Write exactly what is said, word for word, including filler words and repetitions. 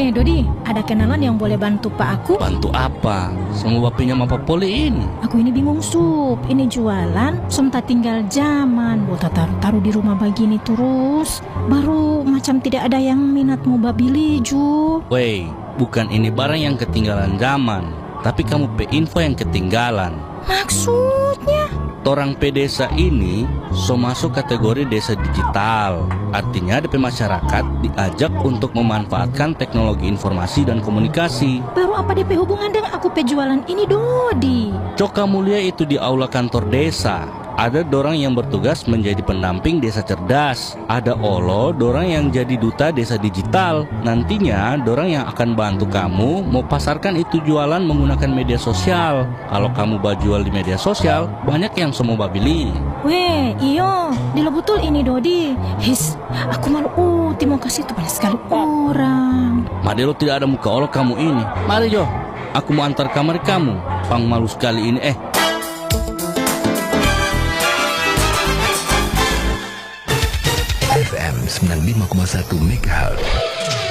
Eh, Dodi, ada kenalan yang boleh bantu Pak aku? Bantu apa? Semua pinjam apa poli ini? Aku ini bingung, Sup. Ini jualan, somta tinggal zaman. Bota taruh-taruh di rumah begini terus. Baru macam tidak ada yang minat mau babili, Ju. Wey, bukan ini barang yang ketinggalan zaman, tapi kamu pe info yang ketinggalan. Maksudnya? Orang pe desa ini so masuk kategori desa digital. Artinya D P masyarakat diajak untuk memanfaatkan teknologi informasi dan komunikasi. Baru apa D P hubungan dengan aku pe jualan ini, Dodi? Coka mulia itu di aula kantor desa. Ada dorang yang bertugas menjadi pendamping desa cerdas. Ada olo dorang yang jadi duta desa digital. Nantinya dorang yang akan bantu kamu mau pasarkan itu jualan menggunakan media sosial. Kalau kamu bajual di media sosial, banyak yang semua babili. Weh, iyo, dilo betul ini, Dodi. His, aku malu uh, mau kasih itu banyak sekali orang. Madelo tidak ada muka olo kamu ini. Mari Jo, aku mau antar kamar kamu. Pang malu sekali ini eh. F M sembilan puluh lima koma satu MHz